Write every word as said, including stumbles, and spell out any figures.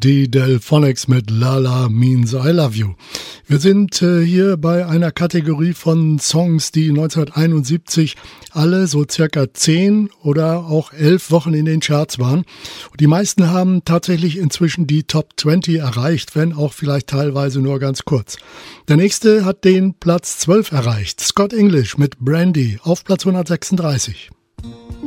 Die Delphonics mit Lala Means I Love You. Wir sind äh, hier bei einer Kategorie von Songs, die neunzehnhunderteinundsiebzig alle so circa zehn oder auch elf Wochen in den Charts waren. Und die meisten haben tatsächlich inzwischen die Top zwanzig erreicht, wenn auch vielleicht teilweise nur ganz kurz. Der nächste hat den Platz zwölf erreicht. Scott English mit Brandy auf Platz hundertsechsunddreißig.